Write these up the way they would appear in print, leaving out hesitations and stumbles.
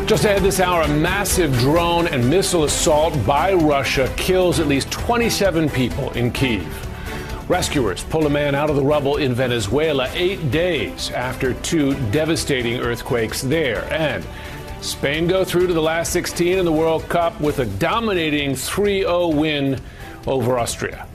Just ahead this hour, a massive drone and missile assault by Russia kills at least 27 people in Kyiv. Rescuers pull a man out of the rubble in Venezuela 8 days after two devastating earthquakes there. And Spain go through to the last 16 in the World Cup with a dominating 3-0 win over Austria.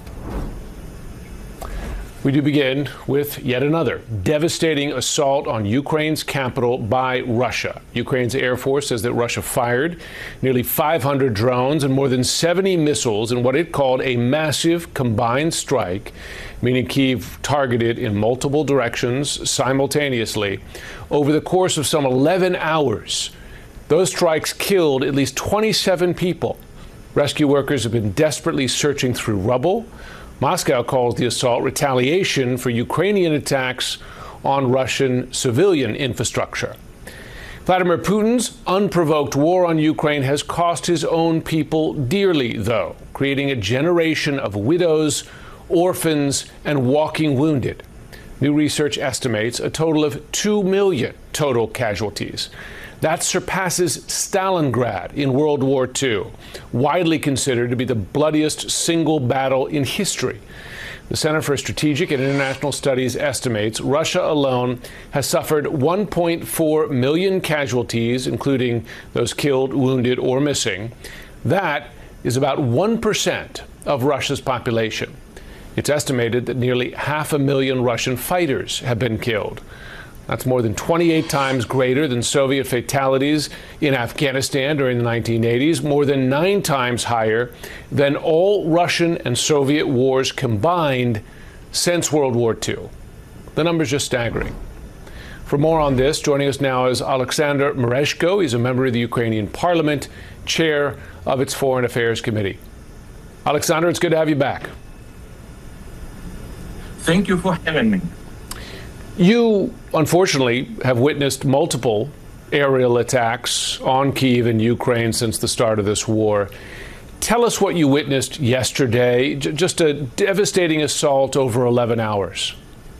We do begin with yet another devastating assault on Ukraine's capital by Russia. Ukraine's Air Force says that Russia fired nearly 500 drones and more than 70 missiles in what it called a massive combined strike, meaning Kyiv targeted in multiple directions simultaneously over the course of some 11 hours. Those strikes killed at least 27 people. Rescue workers have been desperately searching through rubble. Moscow calls the assault retaliation for Ukrainian attacks on Russian civilian infrastructure. Vladimir Putin's unprovoked war on Ukraine has cost his own people dearly, though, creating a generation of widows, orphans, and walking wounded. New research estimates a total of 2 million total casualties. That surpasses Stalingrad in World War II, widely considered to be the bloodiest single battle in history. The Center for Strategic and International Studies estimates Russia alone has suffered 1.4 million casualties, including those killed, wounded, or missing. That is about 1% of Russia's population. It's estimated that nearly 500,000 Russian fighters have been killed. That's more than 28 times greater than Soviet fatalities in Afghanistan during the 1980s, more than 9 times higher than all Russian and Soviet wars combined since World War II. The number's just staggering. For more on this, joining us now is Alexander Mereshko. He's a member of the Ukrainian parliament, chair of its Foreign Affairs Committee. Alexander, it's good to have you back. Thank you for having me. You, unfortunately, have witnessed multiple aerial attacks on Kyiv and Ukraine since the start of this war. Tell us what you witnessed yesterday, just a devastating assault over 11 hours.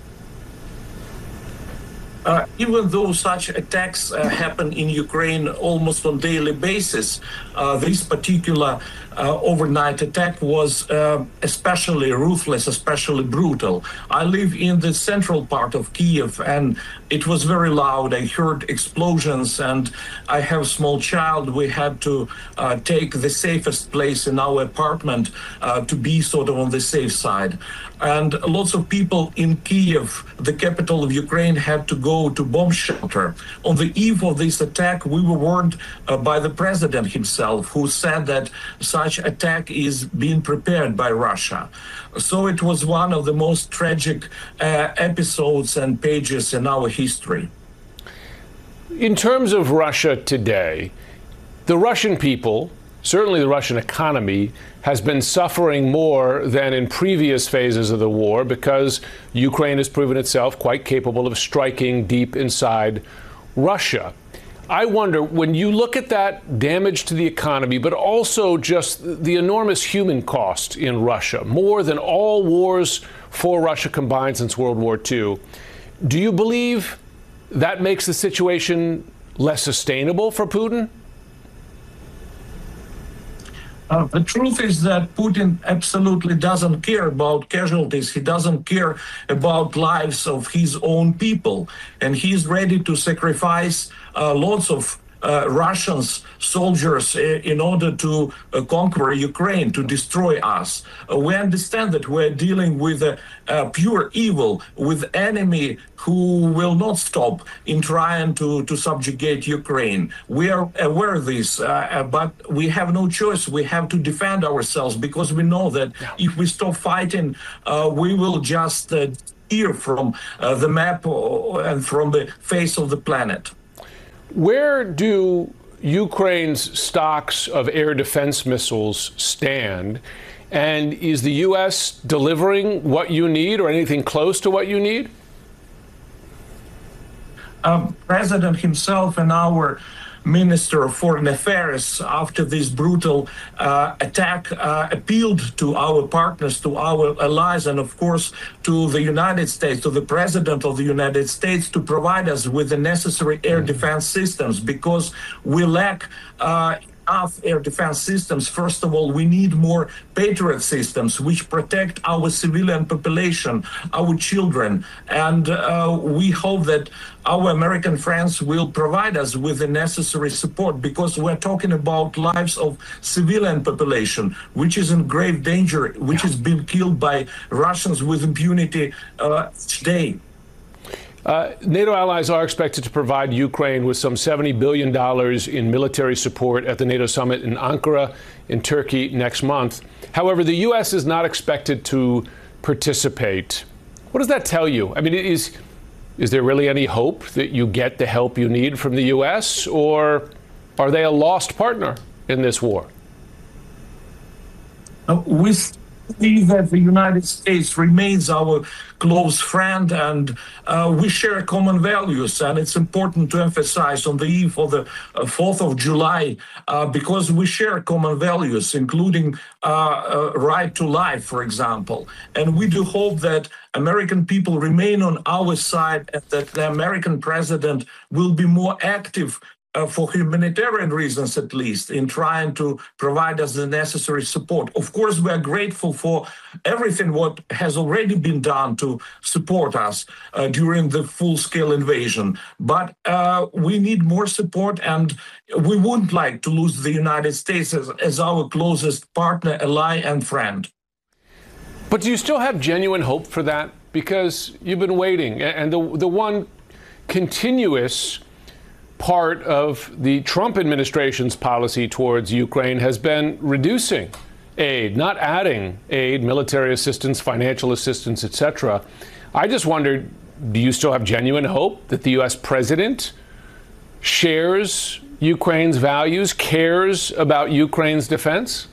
Even though such attacks happen in Ukraine almost on a daily basis, this particular overnight attack was especially ruthless, especially brutal. I live in the central part of Kyiv, and it was very loud. I heard explosions, and I have a small child. We had to take the safest place in our apartment to be sort of on the safe side. And lots of people in Kyiv, the capital of Ukraine, had to go to bomb shelter. On the eve of this attack, we were warned by the president himself, who said that such attack is being prepared by Russia. So it was one of the most tragic episodes and pages in our history. In terms of Russia today, the Russian people, certainly the Russian economy, has been suffering more than in previous phases of the war because Ukraine has proven itself quite capable of striking deep inside Russia. I wonder, when you look at that damage to the economy, but also just the enormous human cost in Russia, more than all wars for Russia combined since World War II, do you believe that makes the situation less sustainable for Putin? The truth is that Putin absolutely doesn't care about casualties. He doesn't care about lives of his own people. And he's ready to sacrifice lots of Russians, soldiers, in order to conquer Ukraine, to destroy us. We understand that we're dealing with pure evil, with enemy who will not stop in trying to subjugate Ukraine. We are aware of this, but we have no choice. We have to defend ourselves because we know that if we stop fighting, we will just disappear from the map and from the face of the planet. Where do Ukraine's stocks of air defense missiles stand? And is the U.S. delivering what you need or anything close to what you need? President himself and our Minister of Foreign Affairs, after this brutal attack, appealed to our partners, to our allies, and of course to the United States, to the President of the United States, to provide us with the necessary air defense systems, because we lack enough air defense systems. First of all, we need more Patriot systems which protect our civilian population, our children, and we hope that our American friends will provide us with the necessary support, because we're talking about lives of civilian population which is in grave danger, which has been killed by Russians with impunity each day. NATO allies are expected to provide Ukraine with some $70 billion in military support at the NATO summit in Ankara in Turkey next month. However, the U.S. is not expected to participate. What does that tell you? I mean, is there really any hope that you get the help you need from the U.S., or are they a lost partner in this war? We see that the United States remains our close friend, and we share common values, and it's important to emphasize on the eve of the 4th of July, because we share common values, including right to life, for example. And we do hope that American people remain on our side, and that the American president will be more active for humanitarian reasons, at least, in trying to provide us the necessary support. Of course, we are grateful for everything what has already been done to support us during the full-scale invasion. But we need more support, and we wouldn't like to lose the United States as our closest partner, ally, and friend. But do you still have genuine hope for that? Because you've been waiting, and the one continuous part of the Trump administration's policy towards Ukraine has been reducing aid, not adding aid, military assistance, financial assistance, etc. I just wondered, do you still have genuine hope that the U.S. president shares Ukraine's values, cares about Ukraine's defense?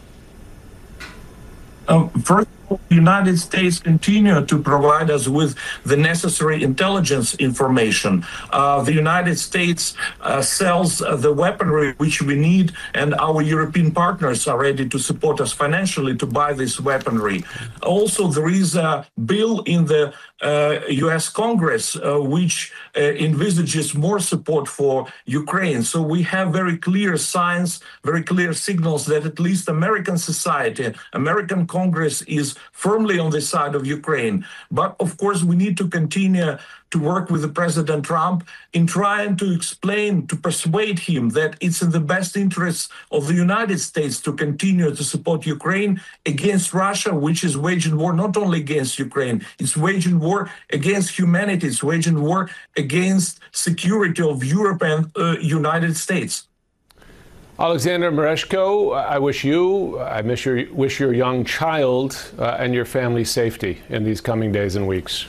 First, the United States continue to provide us with the necessary intelligence information. The United States sells the weaponry which we need, and our European partners are ready to support us financially to buy this weaponry. Also, there is a bill in the U.S. Congress which envisages more support for Ukraine. So we have very clear signs, very clear signals that at least American society, American Congress is firmly on the side of Ukraine. But of course, we need to continue to work with the President Trump in trying to explain, to persuade him that it's in the best interests of the United States to continue to support Ukraine against Russia, which is waging war not only against Ukraine, it's waging war against humanity, it's waging war against security of Europe and United States. Alexander Mereshko, I wish your young child and your family safety in these coming days and weeks.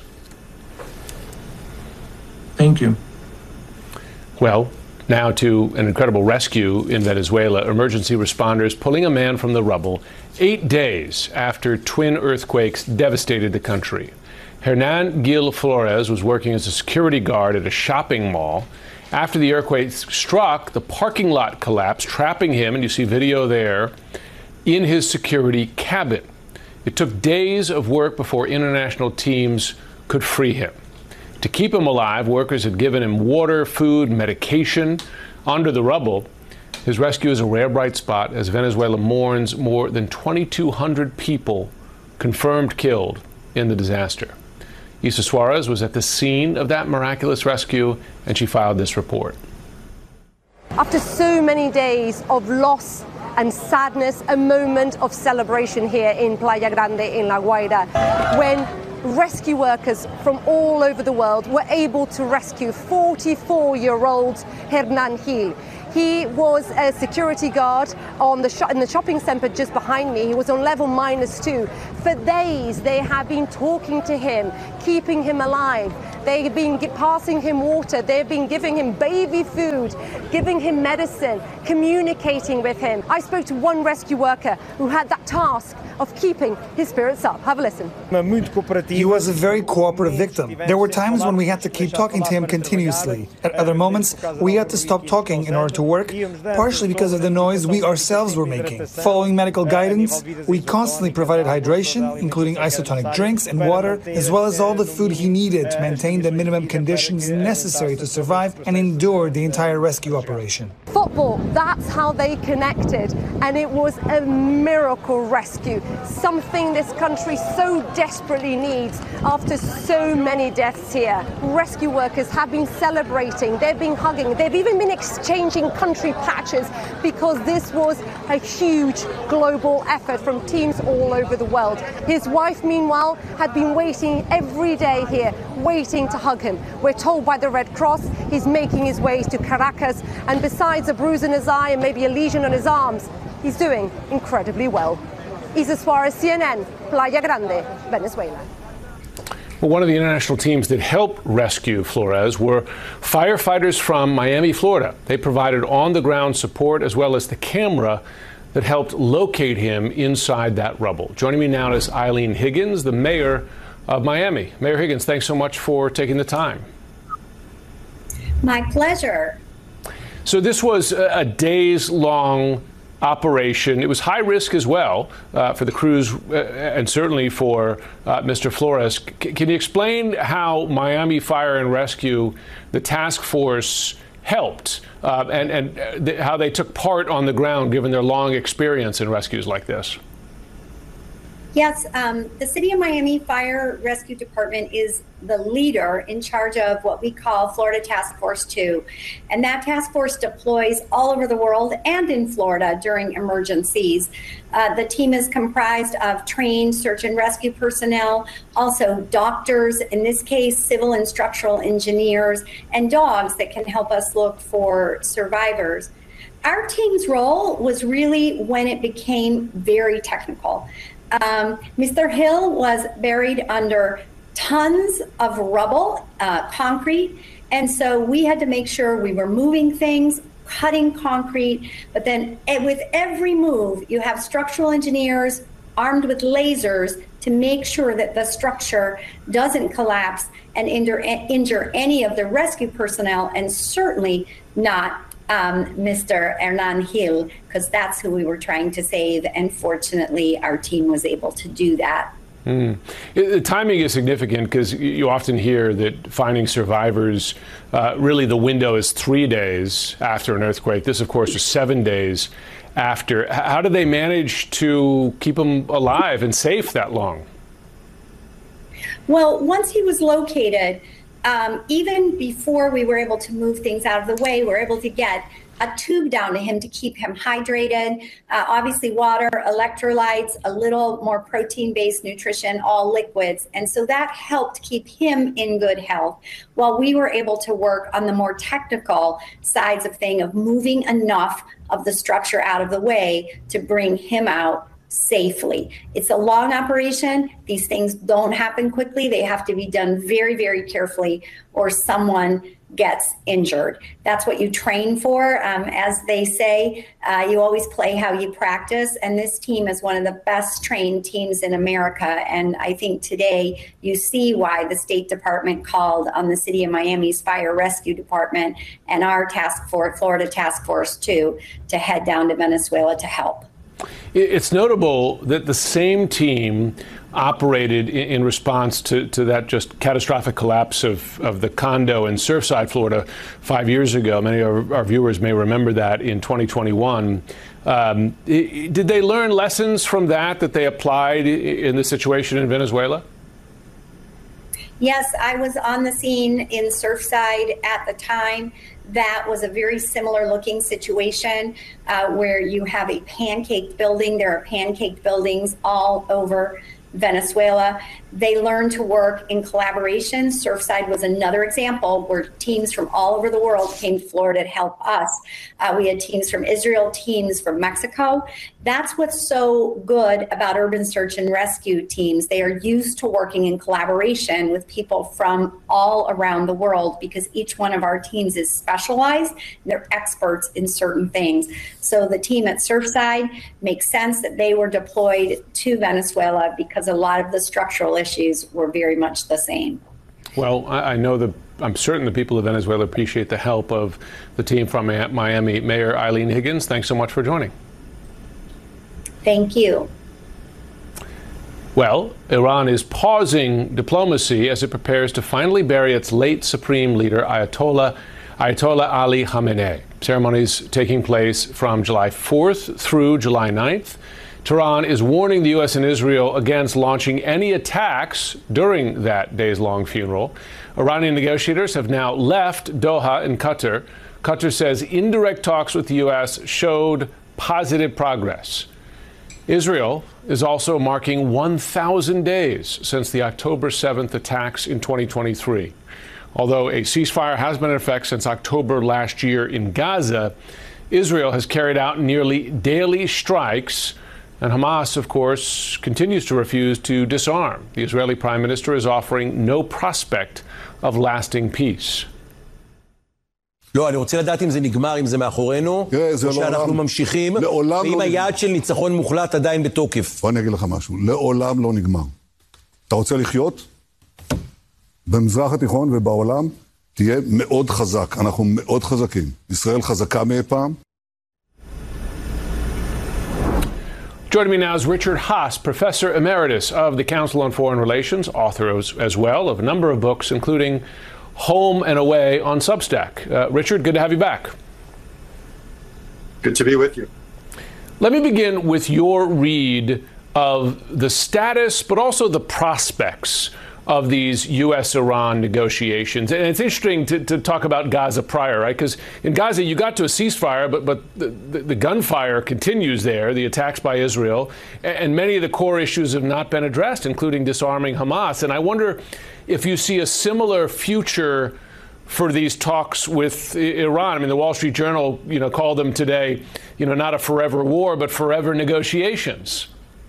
Thank you. Well, now to an incredible rescue in Venezuela. Emergency responders pulling a man from the rubble 8 days after twin earthquakes devastated the country. Hernan Gil Flores was working as a security guard at a shopping mall. After the earthquake struck, the parking lot collapsed, trapping him, and you see video there, in his security cabin. It took days of work before international teams could free him. To keep him alive, workers had given him water, food, medication. Under the rubble, his rescue is a rare bright spot as Venezuela mourns more than 2,200 people confirmed killed in the disaster. Isa Suarez was at the scene of that miraculous rescue, and she filed this report. After so many days of loss and sadness, a moment of celebration here in Playa Grande in La Guaira, when rescue workers from all over the world were able to rescue 44-year-old Hernan Gil. He was a security guard in the shopping center just behind me. He was on level -2. For days, they have been talking to him, keeping him alive. They've been passing him water. They've been giving him baby food, giving him medicine, communicating with him. I spoke to one rescue worker who had that task of keeping his spirits up. Have a listen. He was a very cooperative victim. There were times when we had to keep talking to him continuously. At other moments, we had to stop talking in order to work, partially because of the noise we ourselves were making. Following medical guidance, we constantly provided hydration, including isotonic drinks and water, as well as all the food he needed to maintain the minimum conditions necessary to survive and endure the entire rescue operation. Football, that's how they connected, and it was a miracle rescue, something this country so desperately needs after so many deaths here. Rescue workers have been celebrating, they've been hugging, they've even been exchanging country patches because this was a huge global effort from teams all over the world. His wife, meanwhile, had been waiting every day here, waiting to hug him. We're told by the Red Cross he's making his way to Caracas, and besides a bruise in his eye and maybe a lesion on his arms, he's doing incredibly well. Isa Suarez, CNN, Playa Grande, Venezuela. Well, one of the international teams that helped rescue Flores were firefighters from Miami, Florida. They provided on-the-ground support as well as the camera that helped locate him inside that rubble. Joining me now is Eileen Higgins, the mayor of Miami. Mayor Higgins, thanks so much for taking the time. My pleasure. So this was a days-long operation. It was high risk as well for the crews and certainly for Mr. Flores. Can you explain how Miami Fire and Rescue, the task force, helped and how they took part on the ground given their long experience in rescues like this? Yes, the City of Miami Fire Rescue Department is the leader in charge of what we call Florida Task Force 2. And that task force deploys all over the world and in Florida during emergencies. The team is comprised of trained search and rescue personnel, also doctors, in this case, civil and structural engineers, and dogs that can help us look for survivors. Our team's role was really when it became very technical. Mr. Hill was buried under tons of rubble, concrete, and so we had to make sure we were moving things, cutting concrete, but then with every move, you have structural engineers armed with lasers to make sure that the structure doesn't collapse and injure any of the rescue personnel, and certainly not Mr. Hernan Hill, because that's who we were trying to save, and fortunately our team was able to do that. The timing is significant because you often hear that finding survivors, really the window is 3 days after an earthquake. This, of course, was 7 days after. How did they manage to keep him alive and safe that long? Well, once he was located, even before we were able to move things out of the way, we were able to get a tube down to him to keep him hydrated, obviously water, electrolytes, a little more protein-based nutrition, all liquids. And so that helped keep him in good health while we were able to work on the more technical sides of things, of moving enough of the structure out of the way to bring him out safely. It's a long operation. These things don't happen quickly. They have to be done very, very carefully, or someone gets injured. That's what you train for. As they say, you always play how you practice. And this team is one of the best trained teams in America. And I think today you see why the State Department called on the City of Miami's Fire Rescue Department and our task force, Florida Task Force 2, to head down to Venezuela to help. It's notable that the same team operated in response to that just catastrophic collapse of the condo in Surfside, Florida, 5 years ago. Many of our viewers may remember that in 2021. Did they learn lessons from that they applied in the situation in Venezuela? Yes, I was on the scene in Surfside at the time. That was a very similar looking situation where you have a pancaked building. There are pancaked buildings all over Venezuela. They learned to work in collaboration. Surfside was another example where teams from all over the world came to Florida to help us. We had teams from Israel, teams from Mexico. That's what's so good about urban search and rescue teams. They are used to working in collaboration with people from all around the world because each one of our teams is specialized and they're experts in certain things. So the team at Surfside makes sense that they were deployed to Venezuela because a lot of the structural issues were very much the same. Well, I'm certain the people of Venezuela appreciate the help of the team from Miami. Mayor Eileen Higgins, thanks so much for joining. Thank you. Well, Iran is pausing diplomacy as it prepares to finally bury its late supreme leader, Ayatollah Ali Khamenei. Ceremonies taking place from July 4th through July 9th. Tehran is warning the U.S. and Israel against launching any attacks during that days-long funeral. Iranian negotiators have now left Doha in Qatar. Qatar says indirect talks with the U.S. showed positive progress. Israel is also marking 1,000 days since the October 7th attacks in 2023. Although a ceasefire has been in effect since October last year in Gaza, Israel has carried out nearly daily strikes, and Hamas, of course, continues to refuse to disarm. The Israeli Prime Minister is offering no prospect of lasting peace. לא, אני רוצה לדעת אם זה נגמר, אם זה מאחורינו, או שאנחנו ממשיכים, ואם היעד של ניצחון מוחלט עדיין בתוקף. בוא אני אגיד לך משהו, לעולם לא נגמר. אתה רוצה לחיות? במזרח התיכון ובעולם תהיה מאוד חזק. אנחנו מאוד חזקים. ישראל חזקה מאי פעם. Joining me now is Richard Haass, Professor Emeritus of the Council on Foreign Relations, author as well of a number of books, including Home and Away on Substack. Richard, good to have you back. Good to be with you. Let me begin with your read of the status, but also the prospects of these U.S.-Iran negotiations. And it's interesting to talk about Gaza prior, right? Because in Gaza, you got to a ceasefire, but the gunfire continues there, the attacks by Israel, and many of the core issues have not been addressed, including disarming Hamas. And I wonder if you see a similar future for these talks with Iran. I mean, the Wall Street Journal, called them today, not a forever war, but forever negotiations.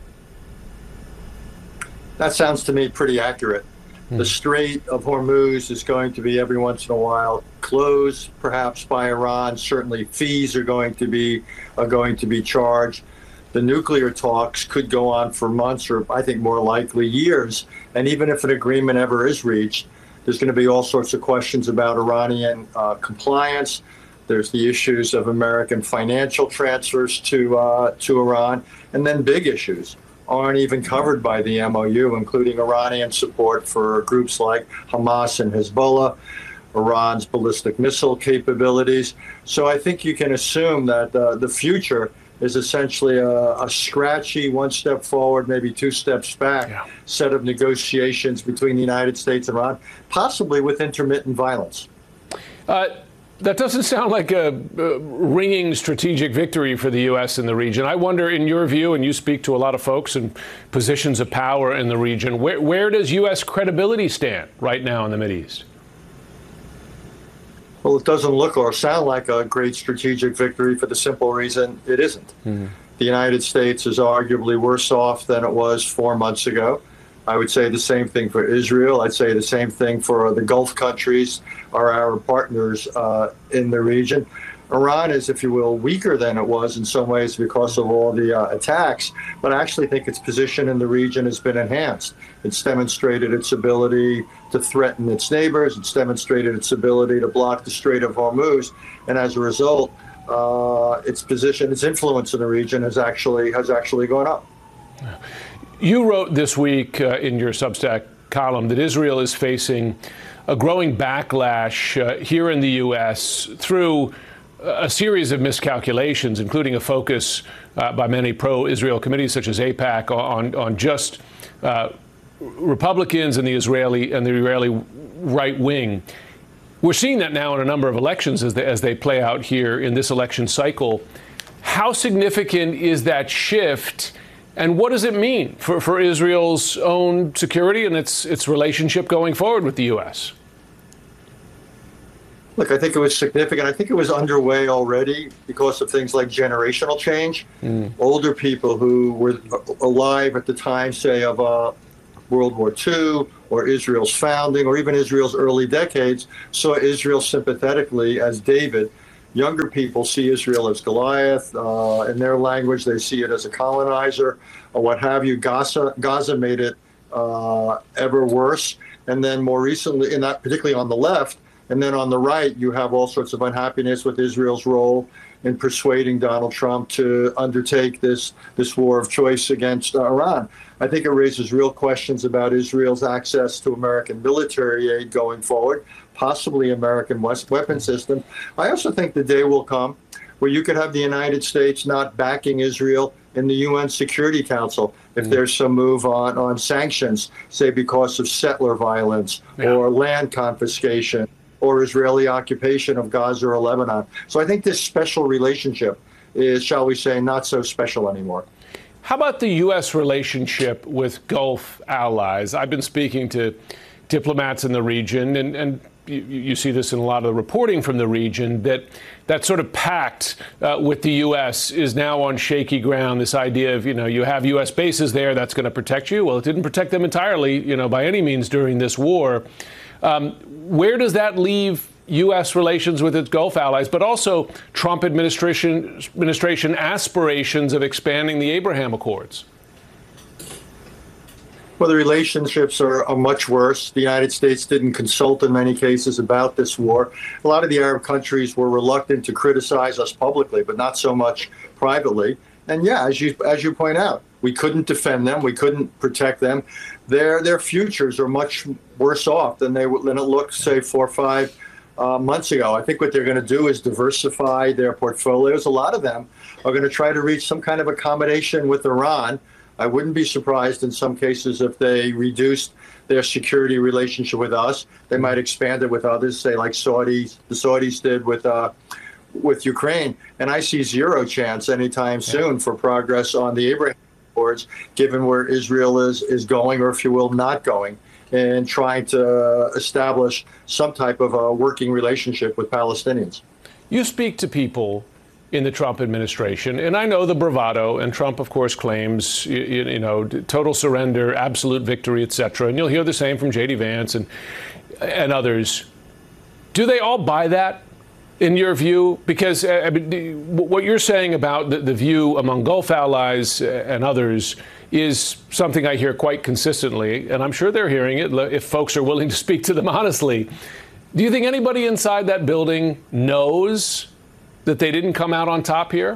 That sounds to me pretty accurate. The Strait of Hormuz is going to be every once in a while closed, perhaps by Iran. Certainly, fees are going to be charged. The nuclear talks could go on for months, or I think more likely years. And even if an agreement ever is reached, there's going to be all sorts of questions about Iranian compliance. There's the issues of American financial transfers to Iran, and then big issues aren't even covered by the MOU, including Iranian support for groups like Hamas and Hezbollah, Iran's ballistic missile capabilities. So I think you can assume that the future is essentially a scratchy one step forward, maybe two steps back set of negotiations between the United States and Iran, possibly with intermittent violence. That doesn't sound like a ringing strategic victory for the U.S. in the region. I wonder, in your view, and you speak to a lot of folks in positions of power in the region, where does U.S. credibility stand right now in the Mideast? Well, it doesn't look or sound like a great strategic victory for the simple reason it isn't. Mm-hmm. The United States is arguably worse off than it was 4 months ago. I would say the same thing for Israel. I'd say the same thing for the Gulf countries, are our partners in the region. Iran is, if you will, weaker than it was in some ways because of all the attacks, but I actually think its position in the region has been enhanced. It's demonstrated its ability to threaten its neighbors. It's demonstrated its ability to block the Strait of Hormuz, and as a result, its position, its influence in the region has actually gone up. You wrote this week in your Substack column that Israel is facing a growing backlash here in the U.S. through a series of miscalculations, including a focus by many pro-Israel committees such as AIPAC on just Republicans and the Israeli right wing. We're seeing that now in a number of elections as they play out here in this election cycle. How significant is that shift And what does it mean for Israel's own security and its relationship going forward with the U.S.? Look, I think it was significant. I think it was underway already because of things like generational change. Older people who were alive at the time, say, of World War II or Israel's founding or even Israel's early decades, saw Israel sympathetically as David. Younger people see Israel as Goliath. In their language, they see it as a colonizer or what have you. Gaza made it ever worse. And then more recently, particularly on the left, and then on the right, you have all sorts of unhappiness with Israel's role in persuading Donald Trump to undertake this war of choice against Iran. I think it raises real questions about Israel's access to American military aid going forward, possibly American weapon system. I also think the day will come where you could have the United States not backing Israel in the UN Security Council if there's some move on sanctions, say because of settler violence or land confiscation or Israeli occupation of Gaza or Lebanon. So I think this special relationship is, shall we say, not so special anymore. How about the U.S. relationship with Gulf allies? I've been speaking to diplomats in the region, and you see this in a lot of the reporting from the region, that sort of pact with the U.S. is now on shaky ground. This idea of, you have U.S. bases there, that's going to protect you. Well, it didn't protect them entirely, by any means during this war. Where does that leave U.S. relations with its Gulf allies, but also Trump administration aspirations of expanding the Abraham Accords? Well, the relationships are much worse. The United States didn't consult in many cases about this war. A lot of the Arab countries were reluctant to criticize us publicly, but not so much privately. And yeah, as you point out, we couldn't defend them. We couldn't protect them. Their futures are much worse off than it looked, say, 4 or 5 months ago. I think what they're going to do is diversify their portfolios. A lot of them are going to try to reach some kind of accommodation with Iran. I wouldn't be surprised in some cases if they reduced their security relationship with us. They might expand it with others, say like the Saudis did with Ukraine. And I see zero chance anytime soon for progress on the Abraham Accords, given where Israel is going, or if you will, not going, and trying to establish some type of a working relationship with Palestinians. You speak to people in the Trump administration, and I know the bravado, and Trump, of course, claims, total surrender, absolute victory, etc. And you'll hear the same from J.D. Vance and others. Do they all buy that, in your view? Because what you're saying about the view among Gulf allies and others is something I hear quite consistently, and I'm sure they're hearing it if folks are willing to speak to them honestly. Do you think anybody inside that building knows that they didn't come out on top here?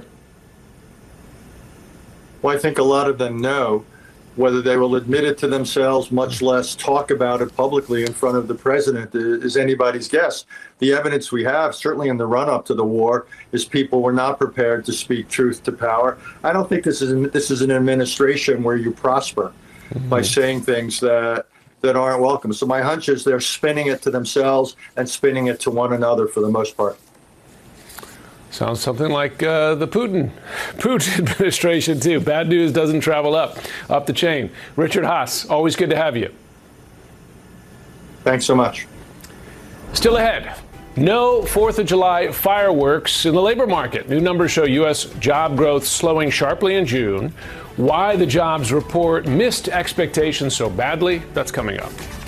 Well, I think a lot of them know. Whether they will admit it to themselves, much less talk about it publicly in front of the president, is anybody's guess. The evidence we have, certainly in the run-up to the war, is people were not prepared to speak truth to power. I don't think this is an administration where you prosper by saying things that aren't welcome. So my hunch is they're spinning it to themselves and spinning it to one another for the most part. Sounds something like the Putin administration, too. Bad news doesn't travel up the chain. Richard Haass, always good to have you. Thanks so much. Still ahead, no 4th of July fireworks in the labor market. New numbers show U.S. job growth slowing sharply in June. Why the jobs report missed expectations so badly, that's coming up.